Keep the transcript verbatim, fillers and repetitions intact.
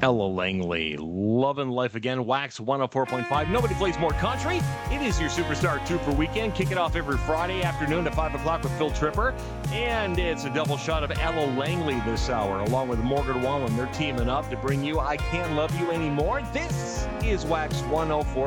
Ella Langley, loving life again. Wax one oh four point five. Nobody plays more country. It is your Superstar Trooper weekend. Kick it off every Friday afternoon at five o'clock with Phil Tripper. And it's a double shot of Ella Langley this hour, along with Morgan Wallen. They're teaming up to bring you I Can't Love You Anymore. This is Wax one oh four.